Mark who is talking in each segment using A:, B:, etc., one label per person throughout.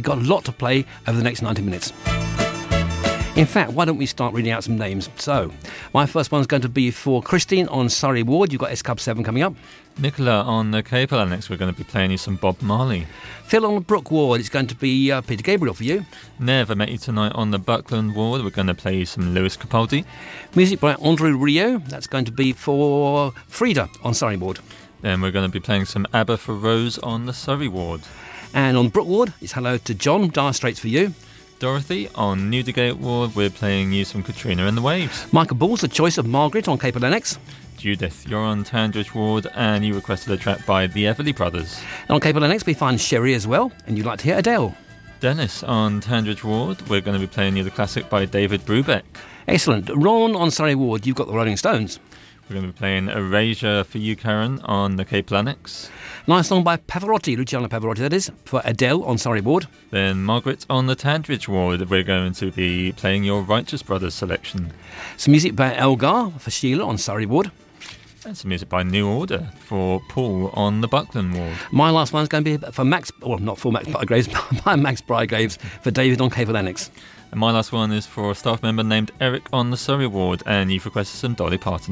A: got a lot to play over the next 90 minutes. In fact, why don't we start reading out some names? So, my first one's going to be for Christine on Surrey Ward. You've got S Club 7 coming up.
B: Nicola on the Cable Annex, we're going to be playing you some Bob Marley.
A: Phil on the Brook Ward, it's going to be Peter Gabriel for you.
B: Nev, I Met You Tonight on the Buckland Ward, we're going to play you some Lewis Capaldi.
A: Music by Andre Rio, that's going to be for Frida on Surrey Ward.
B: Then we're going to be playing some ABBA for Rose on the Surrey Ward.
A: And on Brook Ward, it's Hello to John, Dire Straits for you.
B: Dorothy on Newdigate Ward, we're playing you some Katrina and the Waves.
A: Michael Ball's The Choice of Margaret on Cable Annex.
B: Judith, you're on Tandridge Ward and you requested a track by the Everly Brothers.
A: And on Cable Annex we find Sherry as well, and you'd like to hear Adele.
B: Dennis on Tandridge Ward, we're going to be playing you the classic by David Brubeck.
A: Excellent. Ron on Surrey Ward, you've got the Rolling Stones.
B: We're going to be playing Erasure for you, Karen, on the Cable Annex.
A: Nice song by Pavarotti, Luciano Pavarotti that is, for Adele on Surrey Ward.
B: Then Margaret on the Tandridge Ward, we're going to be playing your Righteous Brothers selection.
A: Some music by Elgar for Sheila on Surrey Ward.
B: And some music by New Order for Paul on the Buckland Ward.
A: My last one's going to be for Max, well, not for Max Bygraves, but by Max Bygraves for David on Cable Annex.
B: And my last one is for a staff member named Eric on the Surrey Ward, and you've requested some Dolly Parton.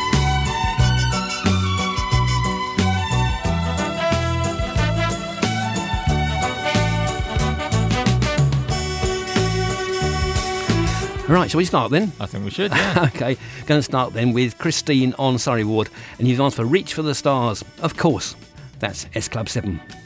A: Right, shall we start then?
B: I think we should, yeah.
A: Okay, going to start then with Christine on Surrey Ward, and you've asked for Reach for the Stars. Of course, that's S Club 7.